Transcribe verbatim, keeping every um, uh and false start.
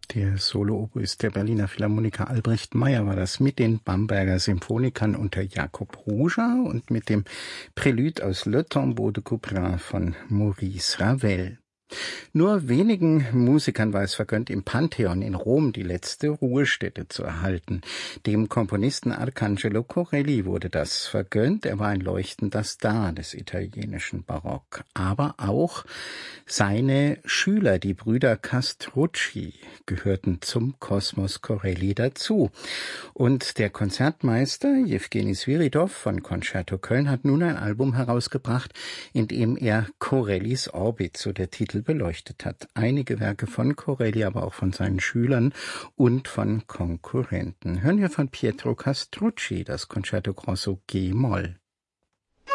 Der Solo-Opus der Berliner Philharmoniker Albrecht Meyer war das mit den Bamberger Symphonikern unter Jakob Ruger und mit dem Prélude aus Le Tombeau de Couperin von Maurice Ravel. Nur wenigen Musikern war es vergönnt, im Pantheon in Rom die letzte Ruhestätte zu erhalten. Dem Komponisten Arcangelo Corelli wurde das vergönnt. Er war ein leuchtender Star des italienischen Barock. Aber auch seine Schüler, die Brüder Castrucci, gehörten zum Kosmos Corelli dazu. Und der Konzertmeister Jewgeni Swiridov von Concerto Köln hat nun ein Album herausgebracht, in dem er Corellis Orbit, so der Titel, beleuchtet hat. Einige Werke von Corelli, aber auch von seinen Schülern und von Konkurrenten. Hören wir von Pietro Castrucci das Concerto Grosso G-Moll.